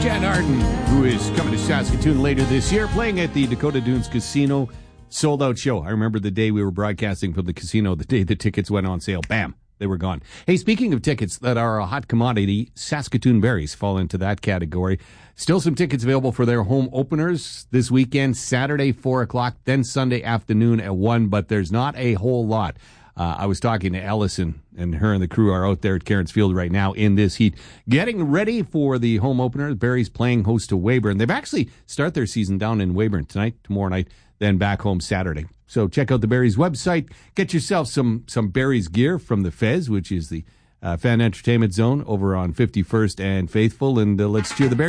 Jan Arden, who is coming to Saskatoon later this year, playing at the Dakota Dunes Casino. Sold out show. I remember the day we were broadcasting from the casino, the day the tickets went on sale. Bam, they were gone. Hey, speaking of tickets that are a hot commodity, Saskatoon Berries fall into that category. Still some tickets available for their home openers this weekend, Saturday, 4 o'clock, then Sunday afternoon at 1, but there's not a whole lot. I was talking to Allison, and her and the crew are out there at Cairns Field right now in this heat, getting ready for the home opener. Berries playing host to Weyburn. They've actually start their season down in Weyburn tonight, tomorrow night, then back home Saturday. So check out the Berries website. Get yourself some Berries gear from the Fez, which is the fan entertainment zone over on 51st and Faithful, and let's cheer the Berries.